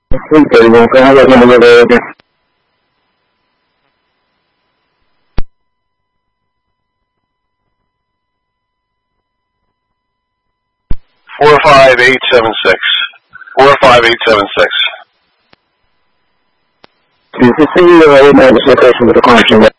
331, can I have the number there again? Four 5876. 45876. Is this the location with the connection?